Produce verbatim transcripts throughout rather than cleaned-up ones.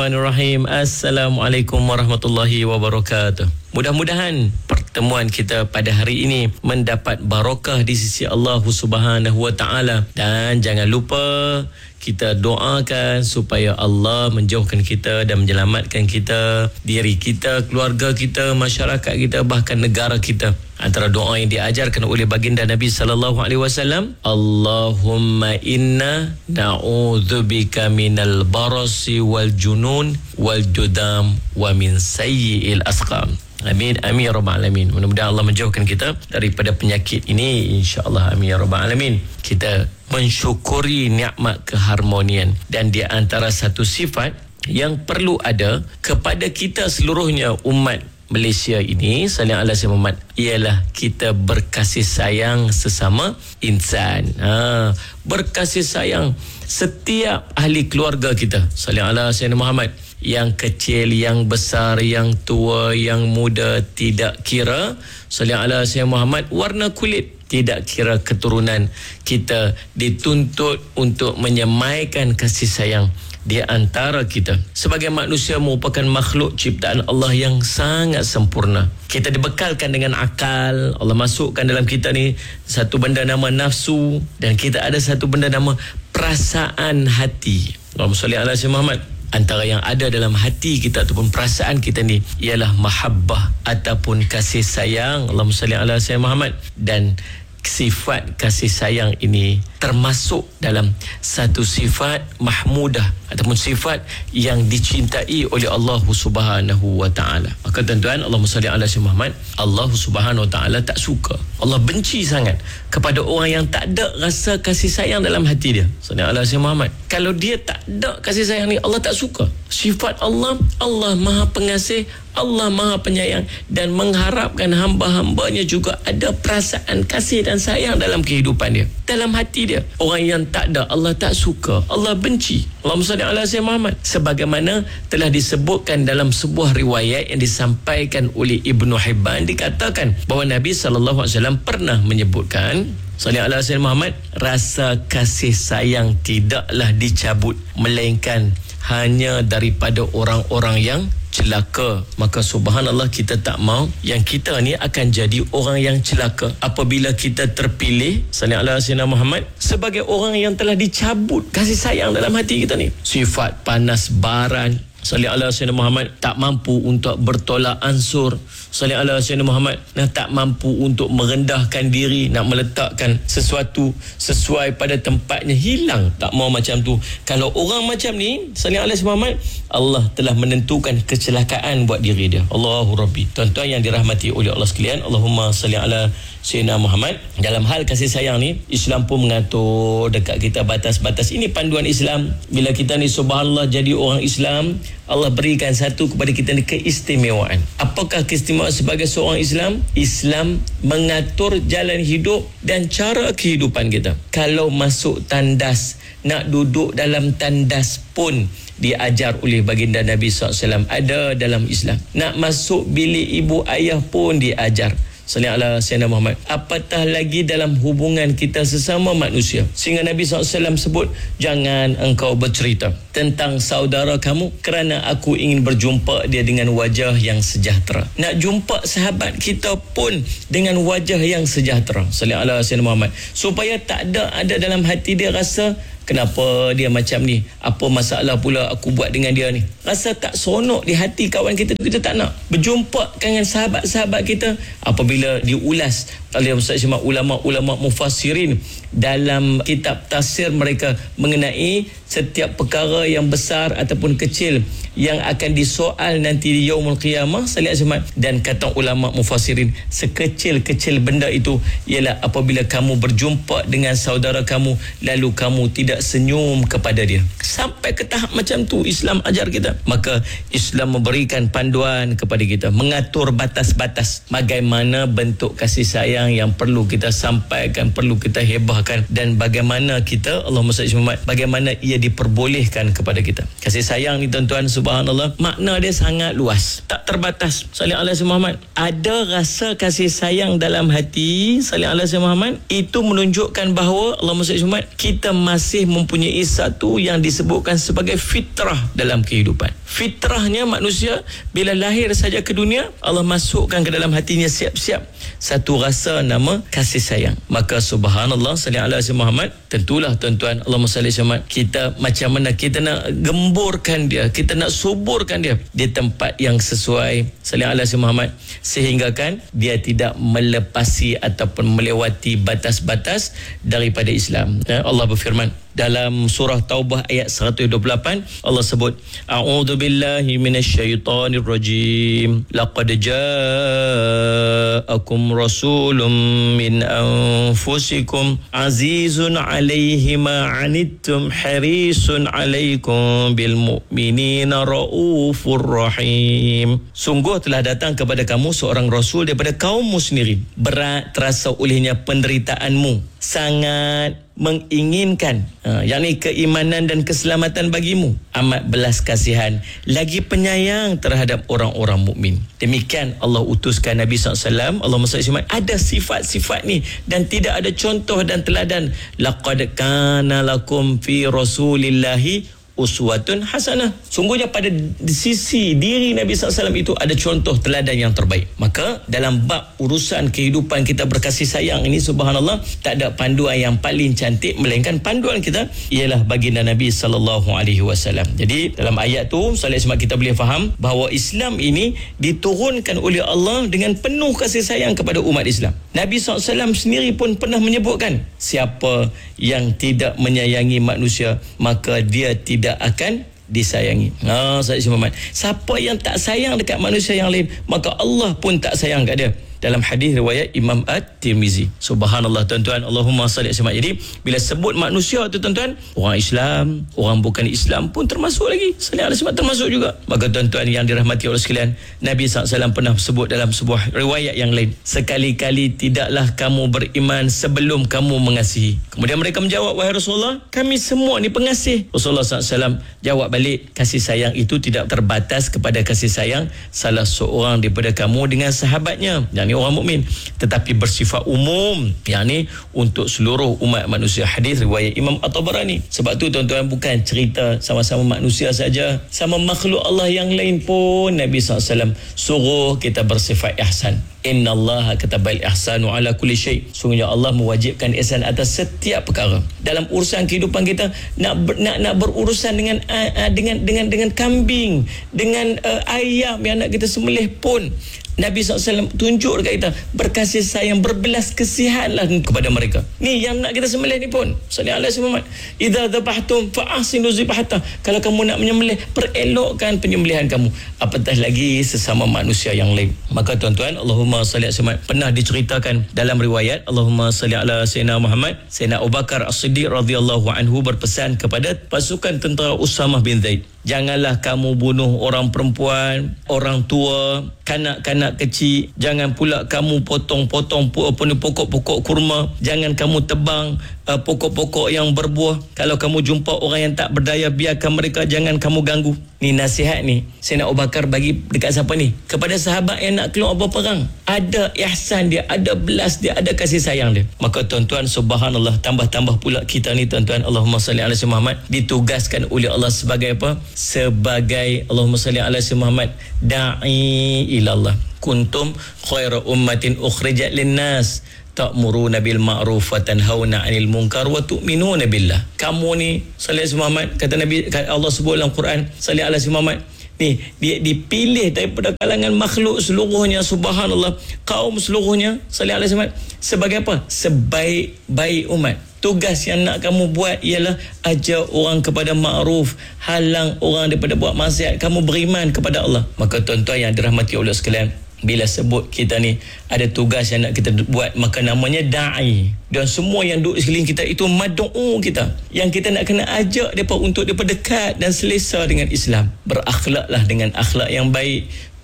Bismillahirrahmanirrahim. Assalamualaikum warahmatullahi wabarakatuh. Mudah-mudahan pertemuan kita pada hari ini mendapat barakah di sisi Allah Subhanahu wa taala, dan jangan lupa kita doakan supaya Allah menjauhkan kita dan menyelamatkan kita, diri kita, keluarga kita, masyarakat kita, bahkan negara kita. Antara doa yang diajarkan oleh baginda Nabi sallallahu alaihi wasallam, Allahumma inna na'udzubika minal barasi wal junun wal judam wa min sayyi'il asqam. Amin, amin ya rabbal alamin. Mudah-mudahan Allah menjauhkan kita daripada penyakit ini, insya-Allah. Amin ya rabbal alamin. Kita mensyukuri nikmat keharmonian, dan di antara satu sifat yang perlu ada kepada kita seluruhnya umat Malaysia ini, sallallahu alaihi wasallam, ialah kita berkasih sayang sesama insan. Ha, berkasih sayang setiap ahli keluarga kita, sallallahu alaihi wasallam Muhammad. Yang kecil, yang besar, yang tua, yang muda, tidak kira, sallallahu alaihi wasallam Muhammad, warna kulit, tidak kira keturunan, kita dituntut untuk menyemaikan kasih sayang di antara kita. Sebagai manusia merupakan makhluk ciptaan Allah yang sangat sempurna. Kita dibekalkan dengan akal. Allah masukkan dalam kita ni satu benda nama nafsu, dan kita ada satu benda nama perasaan hati. Allahumma salli ala sayyidina Muhammad. Antara yang ada dalam hati kita ataupun perasaan kita ni ialah mahabbah ataupun kasih sayang. Allahumma salli ala sayyidina Muhammad. Dan sifat kasih sayang ini termasuk dalam satu sifat mahmudah ataupun sifat yang dicintai oleh Allah Subhanahu wa taala. Maka tuan-tuan, Allahumma salli ala sayyidina Muhammad, Allah Subhanahu wa taala tak suka, Allah benci sangat kepada orang yang tak ada rasa kasih sayang dalam hati dia. Sallallahu alaihi wasallam Muhammad. Kalau dia tak ada kasih sayang ni, Allah tak suka. Sifat Allah, Allah Maha Pengasih, Allah Maha Penyayang, dan mengharapkan hamba-hambanya juga ada perasaan kasih dan sayang dalam kehidupan dia, dalam hati dia. Orang yang tak ada, Allah tak suka, Allah benci. Allahumma salli ala sayyidina Muhammad. Sebagaimana telah disebutkan dalam sebuah riwayat yang disampaikan oleh Ibnu Hibban, dikatakan bahawa Nabi sallallahu alaihi wasallam pernah menyebutkan, sallallahu alaihi wasallam Muhammad, rasa kasih sayang tidaklah dicabut melainkan hanya daripada orang-orang yang celaka. Maka subhanallah, kita tak mau yang kita ni akan jadi orang yang celaka apabila kita terpilih, sallallahu alaihi wasallam Muhammad, sebagai orang yang telah dicabut kasih sayang dalam hati kita ni. Sifat panas baran, sallallahu alaihi wasallam Muhammad, tak mampu untuk bertolak ansur, sallallahu alaihi wasallam Muhammad, nah, tak mampu untuk merendahkan diri, nak meletakkan sesuatu sesuai pada tempatnya, hilang, tak mau macam tu. Kalau orang macam ni, sallallahu alaihi wasallam Muhammad, Allah telah menentukan kecelakaan buat diri dia. Allahu Rabbi. Tuan-tuan yang dirahmati oleh Allah sekalian, Allahumma salli ala sayyidina Muhammad. Dalam hal kasih sayang ni, Islam pun mengatur dekat kita batas-batas. Ini panduan Islam. Bila kita ni subhanallah jadi orang Islam, Allah berikan satu kepada kita ni keistimewaan. Apakah keistimewaan sebagai seorang Islam? Islam mengatur jalan hidup dan cara kehidupan kita. Kalau masuk tandas, nak duduk dalam tandas pun diajar oleh baginda Nabi sallallahu alaihi wasallam, ada dalam Islam. Nak masuk bilik ibu ayah pun diajar, sallallahu alaihi wasallam Muhammad. Apatah lagi dalam hubungan kita sesama manusia, sehingga Nabi sallallahu alaihi wasallam sebut, jangan engkau bercerita tentang saudara kamu kerana aku ingin berjumpa dia dengan wajah yang sejahtera. Nak jumpa sahabat kita pun dengan wajah yang sejahtera, sallallahu alaihi wasallam Muhammad, supaya tak ada ada dalam hati dia rasa, kenapa dia macam ni? Apa masalah pula aku buat dengan dia ni? Rasa tak seronok di hati kawan kita, kita tak nak berjumpa dengan sahabat-sahabat kita. Apabila diulas oleh ulama-ulama mufassirin dalam kitab tafsir mereka mengenai setiap perkara yang besar ataupun kecil yang akan disoal nanti di yaumul qiyamah, sallallahu alaihi, dan kata ulama mufassirin, sekecil-kecil benda itu ialah apabila kamu berjumpa dengan saudara kamu lalu kamu tidak senyum kepada dia. Sampai ke tahap macam tu Islam ajar kita. Maka Islam memberikan panduan kepada kita, mengatur batas-batas bagaimana bentuk kasih sayang sayang yang perlu kita sampaikan, perlu kita hebahkan, dan bagaimana kita, Allahumma salli Muhammad, bagaimana ia diperbolehkan kepada kita. Kasih sayang ni tuan-tuan, subhanallah, makna dia sangat luas, tak terbatas. Salli alaihi Muhammad. Ada rasa kasih sayang dalam hati, salli alaihi Muhammad, itu menunjukkan bahawa Allahumma salli Muhammad, kita masih mempunyai satu yang disebutkan sebagai fitrah dalam kehidupan. Fitrahnya manusia bila lahir saja ke dunia, Allah masukkan ke dalam hatinya siap-siap satu rasa nama kasih sayang. Maka subhanallah, salli alaihi Muhammad, tentulah tuan-tuan, Allahumma salli Muhammad, kita macam mana kita nak gemburkan dia, kita nak suburkan dia di tempat yang sesuai, salli alaihi Muhammad, sehingga kan dia tidak melepasi ataupun melewati batas-batas daripada Islam. Allah berfirman dalam surah Taubah ayat seratus dua puluh lapan, Allah sebut, a'udzu billahi minasyaitonir rajim, laqad ja'akum rasulun min anfusikum azizun 'alaihi ma 'anittum harisun 'alaikum bil mu'minina raufur rahim. Sungguh telah datang kepada kamu seorang rasul daripada kaummu sendiri, berat terasa olehnya penderitaanmu, sangat menginginkan uh, yakni keimanan dan keselamatan bagimu, amat belas kasihan lagi penyayang terhadap orang-orang mukmin. Demikian Allah utuskan Nabi sallallahu alaihi wasallam. Allahumma salli alaihi. Ada sifat-sifat ni dan tidak ada contoh dan teladan. Laqad kana lakum fi rasulillahi uswatun hasanah. Sungguhnya pada sisi diri Nabi sallallahu alaihi wasallam itu ada contoh teladan yang terbaik. Maka dalam bab urusan kehidupan kita berkasih sayang ini, subhanallah, tak ada panduan yang paling cantik melainkan panduan kita ialah baginda Nabi sallallahu alaihi wasallam. Jadi dalam ayat tu sallallahu alaihi wasallam kita boleh faham bahawa Islam ini diturunkan oleh Allah dengan penuh kasih sayang kepada umat Islam. Nabi sallallahu alaihi wasallam sendiri pun pernah menyebutkan, siapa yang tidak menyayangi manusia maka dia tidak akan disayangi. Ha, saya Muhammad. Siapa yang tak sayang dekat manusia yang lain, maka Allah pun tak sayang kat dia. Dalam hadis riwayat Imam At-Tirmizi. Subhanallah tuan-tuan, Allahumma salli alaihi. Jadi bila sebut manusia tu tuan-tuan, orang Islam, orang bukan Islam pun termasuk lagi. Salli alaihi termasuk juga. Maka tuan-tuan yang dirahmati Allah sekalian, Nabi sallallahu alaihi wasallam pernah sebut dalam sebuah riwayat yang lain, sekali-kali tidaklah kamu beriman sebelum kamu mengasihi. Kemudian mereka menjawab, wahai Rasulullah, kami semua ni pengasih. Rasulullah sallallahu alaihi wasallam jawab balik, kasih sayang itu tidak terbatas kepada kasih sayang salah seorang daripada kamu dengan sahabatnya, yang ni orang mukmin, tetapi bersifat umum, yang ni untuk seluruh umat manusia. Hadis riwayat Imam At-Tabarani. Sebab tu tuan-tuan, bukan cerita sama-sama manusia saja, sama makhluk Allah yang lain pun Nabi sallallahu alaihi wasallam suruh kita bersifat ihsan. Inna Allah katabal ihsanu ala kulli syai. Sungguhnya Allah mewajibkan ihsan atas setiap perkara. Dalam urusan kehidupan kita, nak ber, nak nak berurusan dengan uh, dengan dengan dengan kambing, dengan uh, ayam yang nak kita sembelih pun, Nabi sallallahu alaihi wasallam tunjuk dekat kita, berkasih sayang, berbelas kasihanlah kepada mereka. Ni yang nak kita sembelih ni pun, sallallahu alaihi wasallam, idza dzabhtum fa ahsinu dzibhata. Kalau kamu nak menyembelih, perelokkan penyembelihan kamu, apatah lagi sesama manusia yang lain. Maka tuan-tuan, Allahumma salli alaihi wasallam, pernah diceritakan dalam riwayat, Allahumma salli ala sayyidina Muhammad, Sayyidina Abu Bakar As-Siddiq radhiyallahu anhu berpesan kepada pasukan tentera Usamah bin Zaid, janganlah kamu bunuh orang perempuan, orang tua, kanak-kanak kecil. Jangan pula kamu potong-potong pokok-pokok kurma. Jangan kamu tebang uh, pokok-pokok yang berbuah. Kalau kamu jumpa orang yang tak berdaya, biarkan mereka, jangan kamu ganggu. Ni nasihat ni Sayyidina Abu Bakar bagi dekat siapa ni? Kepada sahabat yang nak keluar berperang. Ada ihsan dia, ada belas dia, ada kasih sayang dia. Maka tuan-tuan, subhanallah, tambah-tambah pula kita ni tuan-tuan, Allahumma salli ala Muhammad, ditugaskan oleh Allah sebagai apa? Sebagai, Allahumma salli ala Muhammad, da'i ilallah. Kuntum khaira ummatin ukhrijat linnas ta'muruna bil ma'ruf wa tanhauna 'anil munkar wa tu'minuna billah. Kamu ni, sallallahu alaihi Muhammad, kata Nabi, kata Allah sebut dalam Quran, sallallahu alaihi Muhammad, ni dia dipilih daripada kalangan makhluk seluruhnya, subhanallah, kaum seluruhnya, sallallahu alaihi Muhammad, sebagai apa? Sebaik-baik umat. Tugas yang nak kamu buat ialah ajar orang kepada ma'ruf, halang orang daripada buat maksiat, kamu beriman kepada Allah. Maka tuan-tuan yang dirahmati Allah sekalian, bila sebut kita ni ada tugas yang nak kita buat, maka namanya da'i. Dan semua yang duduk sekeliling kita itu mad'u kita, yang kita nak kena ajak mereka untuk mereka dekat dan selesa dengan Islam. Berakhlaklah dengan akhlak yang baik,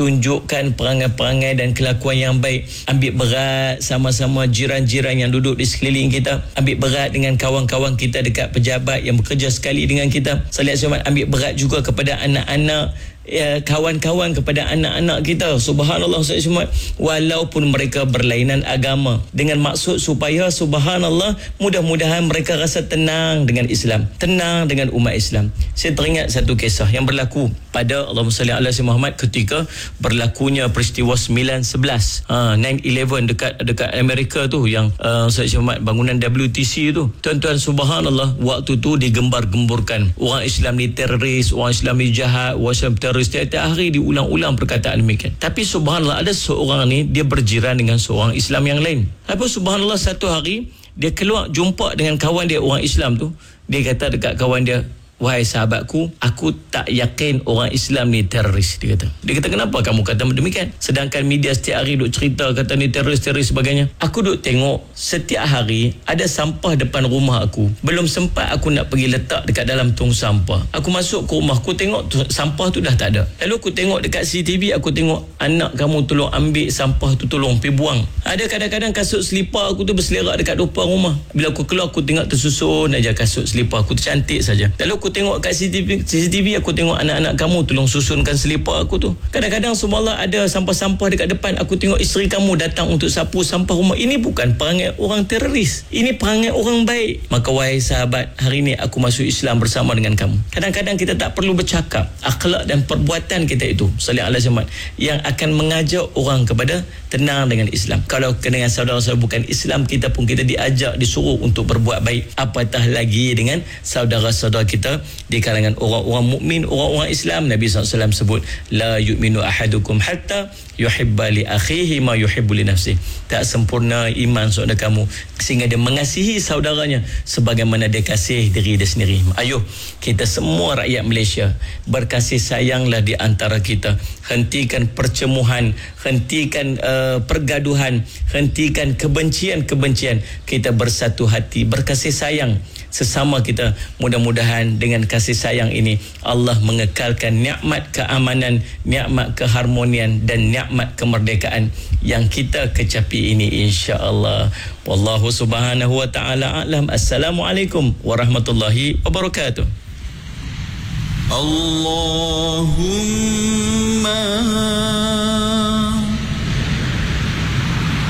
tunjukkan perangai-perangai dan kelakuan yang baik. Ambil berat sama-sama jiran-jiran yang duduk di sekeliling kita. Ambil berat dengan kawan-kawan kita dekat pejabat yang bekerja sekali dengan kita. Salih Ahmad ambil berat juga kepada anak-anak, ya, kawan-kawan, kepada anak-anak kita. Subhanallah, walaupun mereka berlainan agama, dengan maksud supaya subhanallah, mudah-mudahan mereka rasa tenang dengan Islam, tenang dengan umat Islam. Saya teringat satu kisah yang berlaku pada Allahumma salli ala sayyidina Muhammad ketika berlakunya peristiwa sembilan sebelas, ha, sembilan eleven dekat dekat Amerika tu, yang uh, Sayyid Muhammad bangunan W T C tu. Tuan-tuan, subhanallah, waktu tu digembar-gemburkan orang Islam ni teroris, orang Islam ni jahat, orang Islam teroris. Setiap hari diulang-ulang perkataan demikian. Tapi subhanallah, ada seorang ni dia berjiran dengan seorang Islam yang lain. Apa subhanallah, satu hari dia keluar jumpa dengan kawan dia orang Islam tu. Dia kata dekat kawan dia, wahai sahabatku, aku tak yakin orang Islam ni teroris, dia kata. Dia kata, kenapa kamu kata demikian? Sedangkan media setiap hari duk cerita kata ni teroris-teroris sebagainya. Aku duk tengok setiap hari ada sampah depan rumah aku. Belum sempat aku nak pergi letak dekat dalam tong sampah. Aku masuk ke rumah, aku tengok tu, sampah tu dah tak ada. Lalu aku tengok dekat C C T V, aku tengok anak kamu tolong ambil sampah tu, tolong pergi buang. Ada kadang-kadang kasut selipar aku tu berselerak dekat depan rumah. Bila aku keluar, aku tengok tersusun aja kasut selipar aku tu, cantik saja. Lalu aku tengok kat C C T V, C C T V aku tengok anak-anak kamu tolong susunkan selipar aku tu. Kadang-kadang subhanallah ada sampah-sampah dekat depan, aku tengok isteri kamu datang untuk sapu sampah rumah. Ini bukan perangai orang teroris, ini perangai orang baik. Maka wahai sahabat, hari ini aku masuk Islam bersama dengan kamu. Kadang-kadang kita tak perlu bercakap, akhlak dan perbuatan kita itu salih ala Muhammad yang akan mengajak orang kepada tenang dengan Islam. Kalau dengan saudara-saudara bukan Islam kita pun kita diajak, disuruh untuk berbuat baik, apatah lagi dengan saudara-saudara kita di kalangan orang-orang mukmin, orang-orang Islam. Nabi sallallahu alaihi wasallam sebut, la yu'minu ahadukum hatta yuhibba li akhihi ma yuhibbu li nafsihi. Tak sempurna iman saudara kamu sehingga dia mengasihi saudaranya sebagaimana dia kasih diri dia sendiri. Ayuh, kita semua rakyat Malaysia berkasih sayanglah di antara kita. Hentikan percemuhan, hentikan uh, pergaduhan, hentikan kebencian-kebencian. Kita bersatu hati, berkasih sayang sesama kita. Mudah-mudahan dengan kasih sayang ini Allah mengekalkan nikmat keamanan, nikmat keharmonian dan nikmat kemerdekaan yang kita kecapi ini, insya-Allah. Wallahu subhanahu wa ta'ala a'lam. Assalamualaikum warahmatullahi wabarakatuh. Allahumma